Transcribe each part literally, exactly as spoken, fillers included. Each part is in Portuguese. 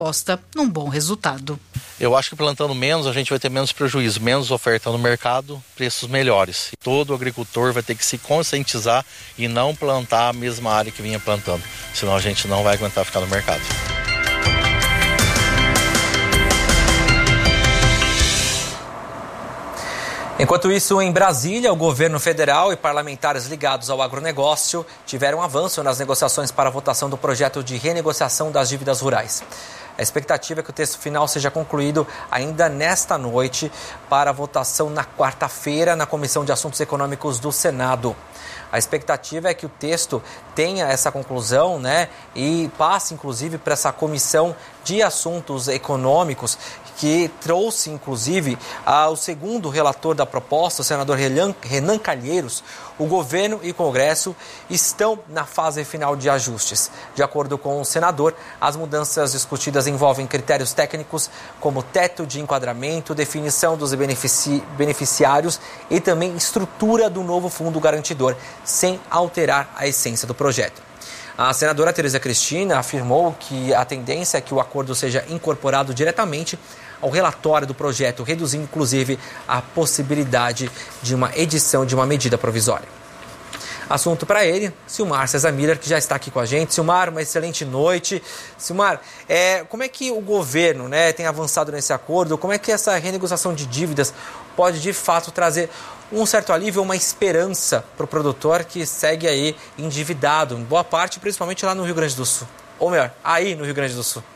aposta num bom resultado. Eu acho que plantando menos a gente vai ter menos prejuízo, menos oferta no mercado, preços melhores. Todo agricultor vai ter que se conscientizar e não plantar a mesma área que vinha plantando, senão a gente não vai aguentar ficar no mercado. Enquanto isso, em Brasília, o governo federal e parlamentares ligados ao agronegócio tiveram avanço nas negociações para a votação do projeto de renegociação das dívidas rurais. A expectativa é que o texto final seja concluído ainda nesta noite para a votação na quarta-feira na Comissão de Assuntos Econômicos do Senado. A expectativa é que o texto tenha essa conclusão, né, e passe, inclusive, para essa Comissão de Assuntos Econômicos, que trouxe, inclusive, ao segundo relator da proposta, o senador Renan Calheiros. O governo e o Congresso estão na fase final de ajustes. De acordo com o senador, as mudanças discutidas envolvem critérios técnicos como teto de enquadramento, definição dos benefici- beneficiários e também estrutura do novo fundo garantidor, sem alterar a essência do projeto. A senadora Tereza Cristina afirmou que a tendência é que o acordo seja incorporado diretamente ao relatório do projeto, reduzindo inclusive a possibilidade de uma edição de uma medida provisória. Assunto para ele, Silmar César Miller, que já está aqui com a gente. Silmar, uma excelente noite. Silmar, é, como é que o governo, né, tem avançado nesse acordo? Como é que essa renegociação de dívidas pode, de fato, trazer um certo alívio, uma esperança para o produtor que segue aí endividado, em boa parte, principalmente lá no Rio Grande do Sul? Ou melhor, aí no Rio Grande do Sul.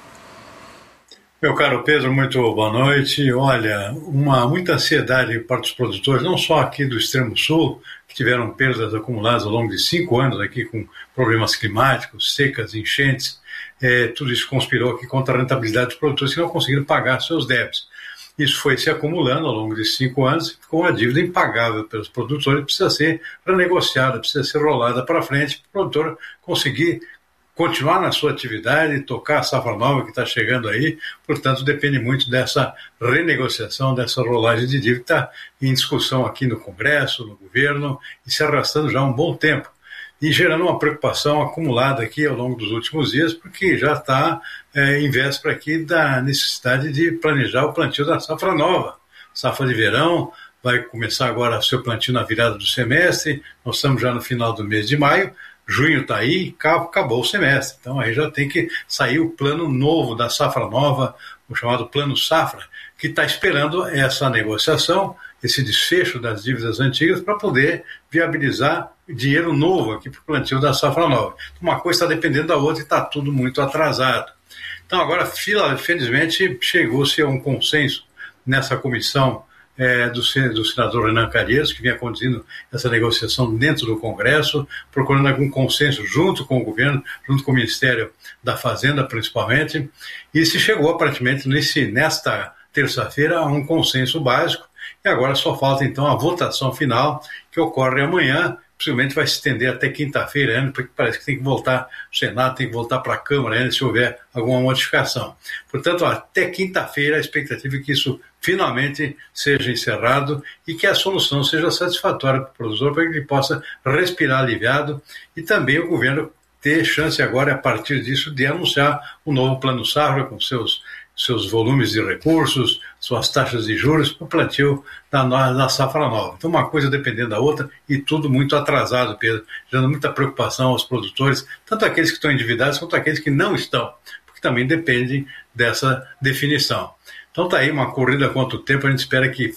Meu caro Pedro, muito boa noite. Olha, uma, muita ansiedade para os produtores, não só aqui do extremo sul, que tiveram perdas acumuladas ao longo de cinco anos aqui com problemas climáticos, secas, enchentes, é, tudo isso conspirou aqui contra a rentabilidade dos produtores que não conseguiram pagar seus débitos. Isso foi se acumulando ao longo de cinco anos e ficou uma dívida impagável pelos produtores, precisa ser renegociada, precisa ser rolada para frente para o produtor conseguir continuar na sua atividade, tocar a safra nova que está chegando aí, portanto depende muito dessa renegociação, dessa rolagem de dívida que está em discussão aqui no Congresso, no governo, e se arrastando já há um bom tempo, e gerando uma preocupação acumulada aqui ao longo dos últimos dias, porque já está é, em véspera aqui da necessidade de planejar o plantio da safra nova, safra de verão. Vai começar agora o seu plantio na virada do semestre, nós estamos já no final do mês de maio, junho está aí, acabou o semestre. Então aí já tem que sair o plano novo da safra nova, o chamado plano safra, que está esperando essa negociação, esse desfecho das dívidas antigas para poder viabilizar dinheiro novo aqui para o plantio da safra nova. Uma coisa está dependendo da outra e está tudo muito atrasado. Então agora, felizmente, chegou-se a um consenso nessa comissão É, do, do senador Renan Calheiros, que vinha conduzindo essa negociação dentro do Congresso, procurando algum consenso junto com o governo, junto com o Ministério da Fazenda, principalmente, e se chegou, aparentemente, nesse, nesta terça-feira, a um consenso básico, e agora só falta, então, a votação final, que ocorre amanhã, possivelmente vai se estender até quinta-feira ainda, porque parece que tem que voltar, o Senado tem que voltar para a Câmara ainda, se houver alguma modificação. Portanto, até quinta-feira a expectativa é que isso finalmente seja encerrado e que a solução seja satisfatória para o produtor, para que ele possa respirar aliviado e também o governo ter chance agora, a partir disso, de anunciar um novo plano safra com seus seus volumes de recursos, suas taxas de juros para o plantio da, da safra nova. Então, uma coisa dependendo da outra e tudo muito atrasado, Pedro, gerando muita preocupação aos produtores, tanto aqueles que estão endividados quanto aqueles que não estão, porque também dependem dessa definição. Então está aí uma corrida contra o tempo, a gente espera que,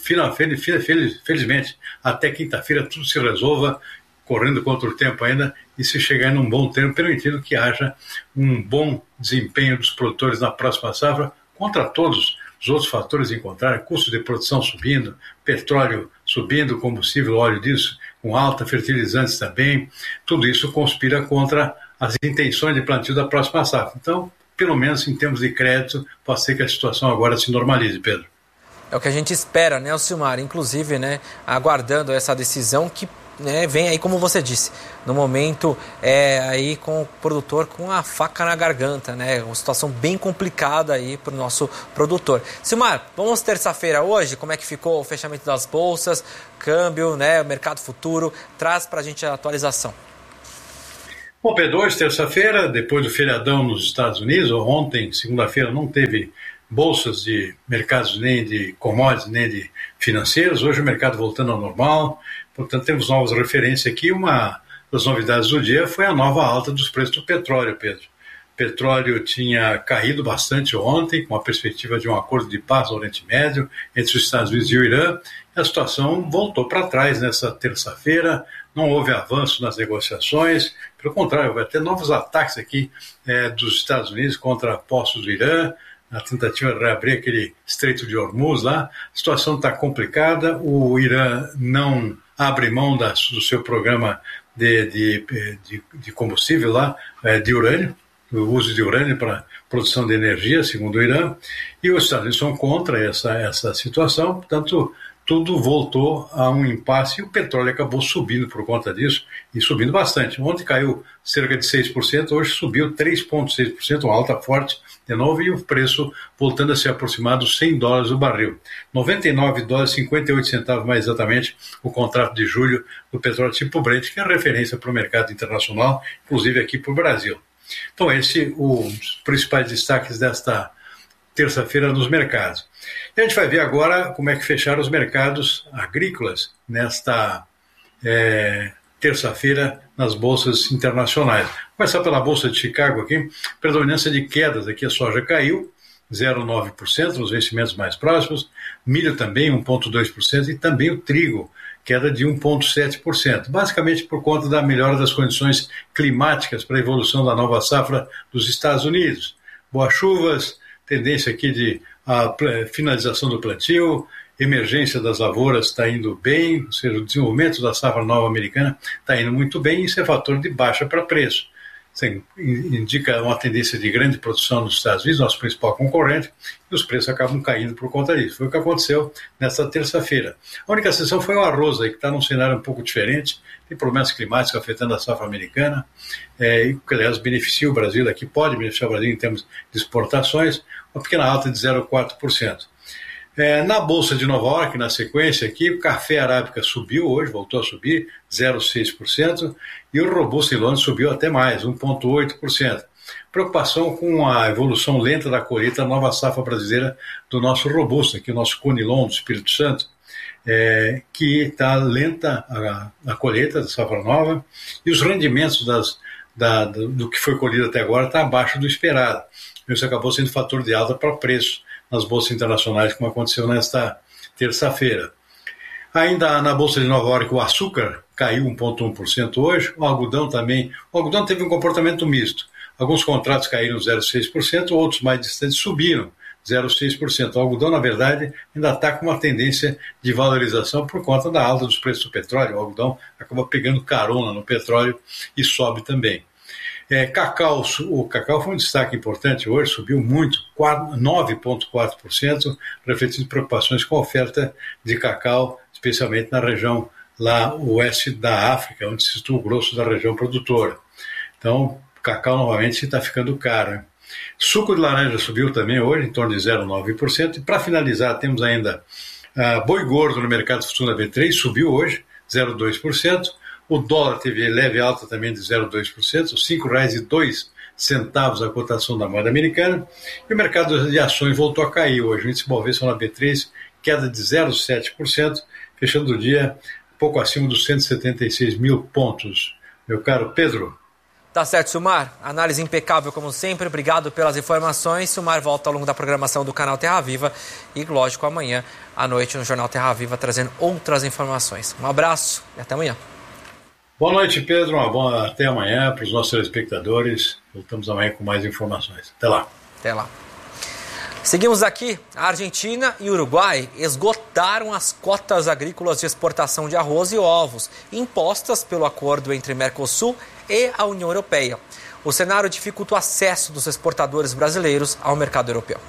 felizmente, até quinta-feira tudo se resolva, correndo contra o tempo ainda, e se chegar num bom tempo, permitindo que haja um bom desempenho dos produtores na próxima safra, contra todos os outros fatores em contrário, custo de produção subindo, petróleo subindo, combustível, óleo disso, com alta, fertilizantes também, tudo isso conspira contra as intenções de plantio da próxima safra. Então, pelo menos em termos de crédito, pode ser que a situação agora se normalize, Pedro. É o que a gente espera, né, Silmar? Inclusive, né, aguardando essa decisão que, né, vem aí, como você disse, no momento é, aí com o produtor com a faca na garganta, né? Uma situação bem complicada aí para o nosso produtor. Silmar, vamos terça-feira hoje, como é que ficou o fechamento das bolsas, câmbio, né, o mercado futuro, traz para a gente a atualização. Bom, Pedro, hoje, terça-feira, depois do feriadão nos Estados Unidos, ontem, segunda-feira, não teve bolsas de mercados nem de commodities, nem de financeiros. Hoje o mercado voltando ao normal, portanto temos novas referências aqui. Uma das novidades do dia foi a nova alta dos preços do petróleo, Pedro. O petróleo tinha caído bastante ontem, com a perspectiva de um acordo de paz no Oriente Médio entre os Estados Unidos e o Irã. A situação voltou para trás nessa terça-feira, não houve avanço nas negociações, pelo contrário, vai ter novos ataques aqui é, dos Estados Unidos contra postos do Irã, a tentativa de reabrir aquele Estreito de Hormuz lá. A situação está complicada, o Irã não abre mão da, do seu programa de, de, de, de combustível lá, é, de urânio, o uso de urânio para produção de energia, segundo o Irã, e os Estados Unidos são contra essa, essa situação, portanto, tudo voltou a um impasse e o petróleo acabou subindo por conta disso, e subindo bastante. Ontem caiu cerca de seis por cento, hoje subiu três vírgula seis por cento, uma alta forte de novo, e o preço voltando a se aproximar dos cem dólares o barril. noventa e nove dólares e cinquenta e oito centavos mais exatamente o contrato de julho do petróleo tipo Brent, que é referência para o mercado internacional, inclusive aqui para o Brasil. Então, esses os principais destaques desta terça-feira nos mercados. E a gente vai ver agora como é que fecharam os mercados agrícolas nesta é, terça-feira nas bolsas internacionais. Vou começar pela Bolsa de Chicago aqui, predominância de quedas aqui, a soja caiu zero vírgula nove por cento nos vencimentos mais próximos, milho também um vírgula dois por cento e também o trigo, queda de um vírgula sete por cento, basicamente por conta da melhora das condições climáticas para a evolução da nova safra dos Estados Unidos. Boas chuvas, tendência aqui de a finalização do plantio, emergência das lavouras está indo bem, ou seja, o desenvolvimento da safra nova americana está indo muito bem, e isso é fator de baixa para preço. Isso indica uma tendência de grande produção nos Estados Unidos, nosso principal concorrente, e os preços acabam caindo por conta disso. Foi o que aconteceu nesta terça-feira. A única exceção foi o arroz, aí, que está num cenário um pouco diferente, tem problemas climáticos afetando a safra americana, é, que, aliás, beneficia o Brasil, aqui pode beneficiar o Brasil em termos de exportações, uma pequena alta de zero vírgula quatro por cento. É, na Bolsa de Nova York, na sequência aqui, o café arábica subiu hoje, voltou a subir, zero vírgula seis por cento, e o robusto em Londres subiu até mais, um vírgula oito por cento. Preocupação com a evolução lenta da colheita da nova safra brasileira do nosso robusto, aqui o nosso Conilon do Espírito Santo, é, que está lenta a, a colheita da safra nova, e os rendimentos das, da, do, do que foi colhido até agora está abaixo do esperado. Isso acabou sendo fator de alta para preço nas bolsas internacionais, como aconteceu nesta terça-feira. Ainda na Bolsa de Nova York, o açúcar caiu um vírgula um por cento hoje, o algodão também. O algodão teve um comportamento misto. Alguns contratos caíram zero vírgula seis por cento, outros mais distantes subiram zero vírgula seis por cento. O algodão, na verdade, ainda está com uma tendência de valorização por conta da alta dos preços do petróleo. O algodão acaba pegando carona no petróleo e sobe também. É, cacau, o cacau foi um destaque importante hoje, subiu muito, nove vírgula quatro por cento, refletindo preocupações com a oferta de cacau, especialmente na região lá oeste da África, onde se situa o grosso da região produtora. Então, cacau novamente está ficando caro, hein? Suco de laranja subiu também hoje, em torno de zero vírgula nove por cento, e para finalizar temos ainda uh, boi gordo no mercado futuro da B três, subiu hoje, zero vírgula dois por cento, o dólar teve leve alta também de zero vírgula dois por cento, cinco reais e dois centavos a cotação da moeda americana, e o mercado de ações voltou a cair hoje. O índice Bovespa na B três, queda de zero vírgula sete por cento, fechando o dia pouco acima dos cento e setenta e seis mil pontos. Meu caro Pedro. Tá certo, Silmar. Análise impecável como sempre. Obrigado pelas informações. Silmar volta ao longo da programação do canal Terra Viva e, lógico, amanhã à noite no Jornal Terra Viva trazendo outras informações. Um abraço e até amanhã. Boa noite, Pedro. Uma boa até amanhã para os nossos telespectadores. Voltamos amanhã com mais informações. Até lá. Até lá. Seguimos aqui. A Argentina e o Uruguai esgotaram as cotas agrícolas de exportação de arroz e ovos impostas pelo acordo entre Mercosul e a União Europeia. O cenário dificulta o acesso dos exportadores brasileiros ao mercado europeu.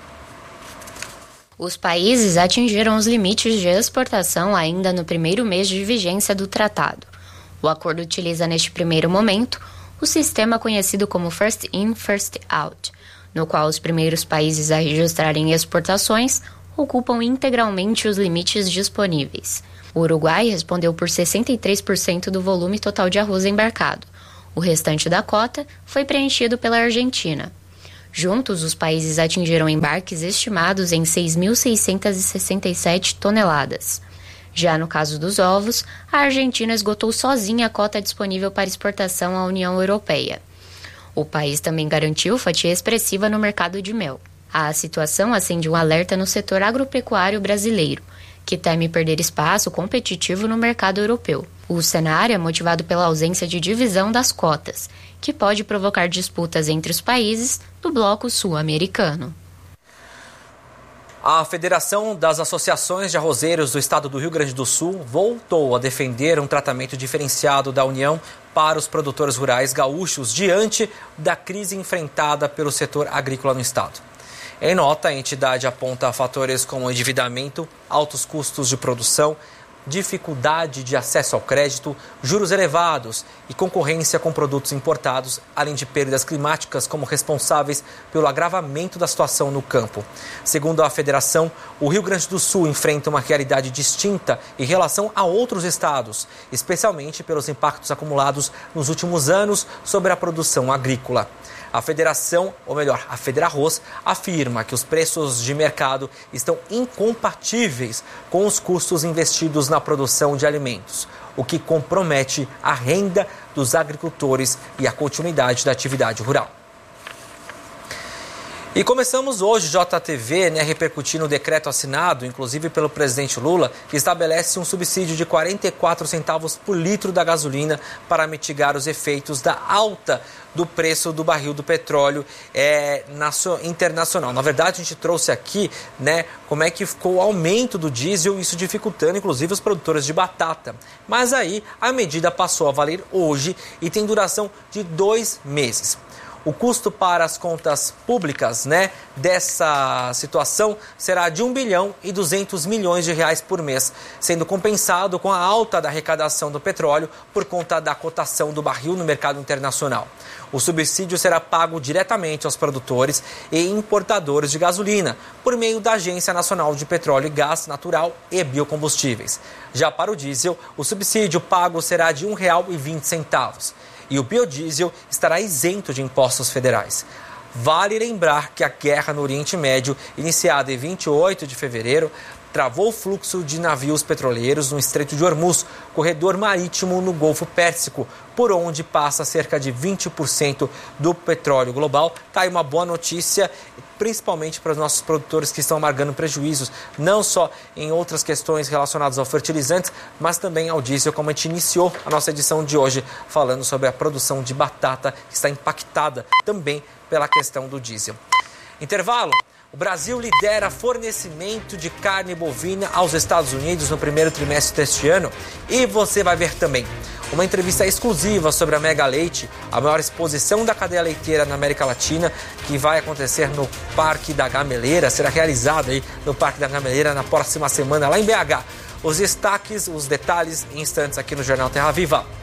Os países atingiram os limites de exportação ainda no primeiro mês de vigência do tratado. O acordo utiliza neste primeiro momento o sistema conhecido como First In, First Out, no qual os primeiros países a registrarem exportações ocupam integralmente os limites disponíveis. O Uruguai respondeu por sessenta e três por cento do volume total de arroz embarcado. O restante da cota foi preenchido pela Argentina. Juntos, os países atingiram embarques estimados em seis mil seiscentas e sessenta e sete toneladas. Já no caso dos ovos, a Argentina esgotou sozinha a cota disponível para exportação à União Europeia. O país também garantiu fatia expressiva no mercado de mel. A situação acende um alerta no setor agropecuário brasileiro, que teme perder espaço competitivo no mercado europeu. O cenário é motivado pela ausência de divisão das cotas, que pode provocar disputas entre os países do bloco sul-americano. A Federação das Associações de Arrozeiros do Estado do Rio Grande do Sul voltou a defender um tratamento diferenciado da União para os produtores rurais gaúchos diante da crise enfrentada pelo setor agrícola no estado. Em nota, a entidade aponta fatores como endividamento, altos custos de produção, dificuldade de acesso ao crédito, juros elevados e concorrência com produtos importados, além de perdas climáticas como responsáveis pelo agravamento da situação no campo. Segundo a federação, o Rio Grande do Sul enfrenta uma realidade distinta em relação a outros estados, especialmente pelos impactos acumulados nos últimos anos sobre a produção agrícola. A federação, ou melhor, a Fedrarroz, afirma que os preços de mercado estão incompatíveis com os custos investidos na produção de alimentos, o que compromete a renda dos agricultores e a continuidade da atividade rural. E começamos hoje, J T V, né, repercutindo o decreto assinado, inclusive pelo presidente Lula, que estabelece um subsídio de quarenta e quatro centavos por litro da gasolina para mitigar os efeitos da alta do preço do barril do petróleo é, internacional. Na verdade, a gente trouxe aqui, né, como é que ficou o aumento do diesel, isso dificultando, inclusive, os produtores de batata. Mas aí, a medida passou a valer hoje e tem duração de dois meses. O custo para as contas públicas, né, dessa situação será de um bilhão e duzentos milhões de reais por mês, sendo compensado com a alta da arrecadação do petróleo por conta da cotação do barril no mercado internacional. O subsídio será pago diretamente aos produtores e importadores de gasolina, por meio da Agência Nacional de Petróleo e Gás Natural e Biocombustíveis. Já para o diesel, o subsídio pago será de um real e vinte centavos. E o biodiesel estará isento de impostos federais. Vale lembrar que a guerra no Oriente Médio, iniciada em vinte e oito de fevereiro, travou o fluxo de navios petroleiros no Estreito de Hormuz, corredor marítimo no Golfo Pérsico, por onde passa cerca de vinte por cento do petróleo global. Está aí uma boa notícia, principalmente para os nossos produtores que estão amargando prejuízos, não só em outras questões relacionadas ao fertilizantes, mas também ao diesel, como a gente iniciou a nossa edição de hoje, falando sobre a produção de batata, que está impactada também pela questão do diesel. Intervalo. O Brasil lidera fornecimento de carne bovina aos Estados Unidos no primeiro trimestre deste ano. E você vai ver também uma entrevista exclusiva sobre a Mega Leite, a maior exposição da cadeia leiteira na América Latina, que vai acontecer no Parque da Gameleira, será realizada aí no Parque da Gameleira na próxima semana, lá em B H. Os destaques, os detalhes em instantes aqui no Jornal Terra Viva.